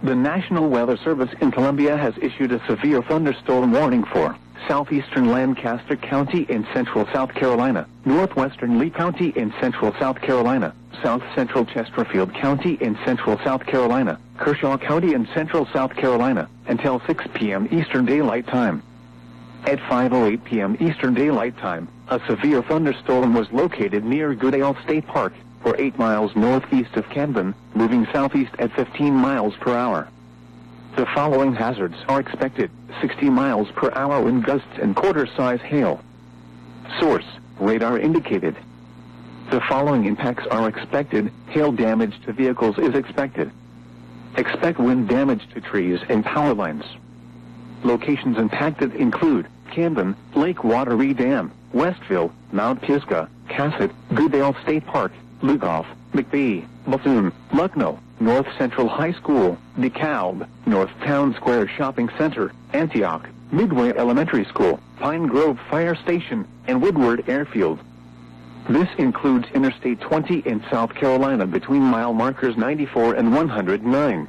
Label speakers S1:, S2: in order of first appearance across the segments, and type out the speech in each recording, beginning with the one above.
S1: The National Weather Service in Colombia has issued a severe thunderstorm warning for southeastern Lancaster County in central South Carolina, northwestern Lee County in central South Carolina, south central Chesterfield County in central South Carolina, Kershaw County in central South Carolina, until 6 p.m. Eastern Daylight Time. At 5:08 p.m. Eastern Daylight Time, a severe thunderstorm was located near Goodale State Park, or 8 miles northeast of Camden, moving southeast at 15 miles per hour. The following hazards are expected: 60 miles per hour wind gusts and quarter-size hail. Source: radar indicated. The following impacts are expected: hail damage to vehicles is expected. Expect wind damage to trees and power lines. Locations impacted include Camden, Lake Wateree Dam, Westville, Mount Pisgah, Cassett, Goodale State Park, Lugoff, McBee, Bethune, Lucknow, North Central High School, DeKalb, North Town Square Shopping Center, Antioch, Midway Elementary School, Pine Grove Fire Station, and Woodward Airfield. This includes Interstate 20 in South Carolina between mile markers 94 and 109.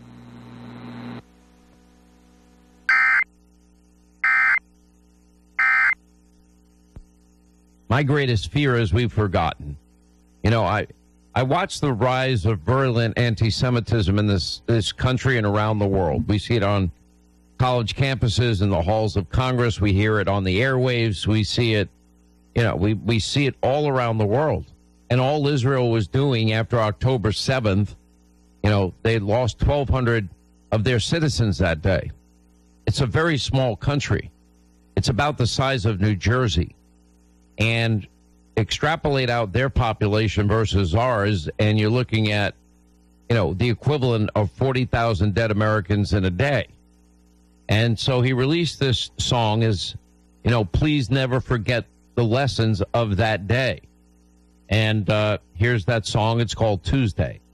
S2: My greatest fear is we've forgotten. You know, I watch the rise of virulent anti-Semitism in this country and around the world. We see it on college campuses, in the halls of Congress. We hear it on the airwaves. We see it, we see it all around the world. And all Israel was doing after October 7th, they lost 1,200 of their citizens that day. It's a very small country. It's about the size of New Jersey. And extrapolate out their population versus ours, and you're looking at, the equivalent of 40,000 dead Americans in a day. And so he released this song as, please never forget the lessons of that day. And here's that song. It's called Tuesday.